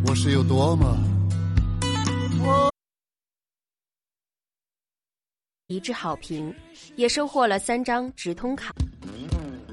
我是有多么一致好评，也收获了3张直通卡。